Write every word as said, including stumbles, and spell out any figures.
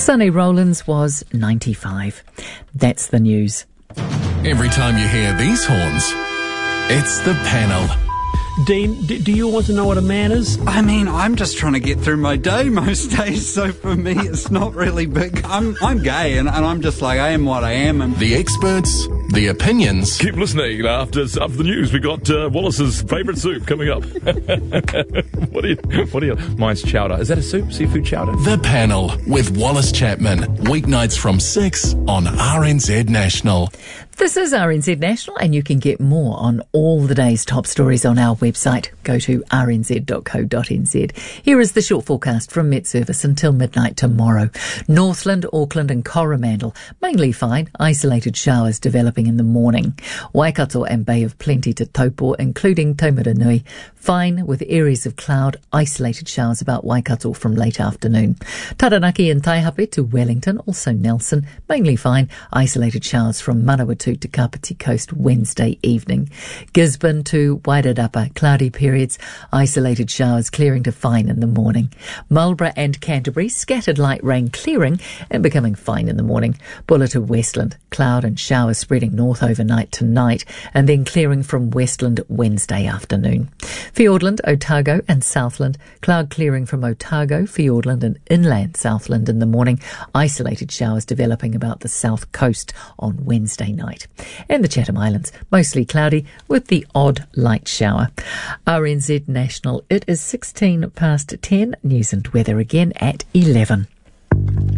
Sonny Rollins was ninety-five. That's the news. Every time you hear these horns, it's the panel. Dean, do you want to know what a man is? I mean, I'm just trying to get through my day most days, so for me it's not really big. I'm I'm gay, and, and I'm just like, I am what I am. And the experts, the opinions. Keep listening. After, after the news, we got uh, Wallace's favourite soup coming up. what do you, what do you, mine's chowder. Is that a soup? Seafood chowder? The Panel with Wallace Chapman. Weeknights from six on R N Z National. This is R N Z National, and you can get more on all the day's top stories on our website. Go to r n z dot co dot n z. Here is the short forecast from Met Service until midnight tomorrow. Northland, Auckland and Coromandel, mainly fine. Isolated showers developing in the morning. Waikato and Bay of Plenty to Taupo, including Taumaranui, fine with areas of cloud. Isolated showers about Waikato from late afternoon. Taranaki and Taihape to Wellington, also Nelson, mainly fine. Isolated showers from Manawatu to Kapiti Coast Wednesday evening. Gisborne to Wairarapa, cloudy periods, isolated showers clearing to fine in the morning. Marlborough and Canterbury, scattered light rain clearing and becoming fine in the morning. Buller to Westland, cloud and showers spreading north overnight tonight and then clearing from Westland Wednesday afternoon. Fiordland, Otago and Southland, cloud clearing from Otago, Fiordland and inland Southland in the morning. Isolated showers developing about the south coast on Wednesday night. And the Chatham Islands, mostly cloudy with the odd light shower. R N Z National, it is sixteen past ten. News and weather again at eleven.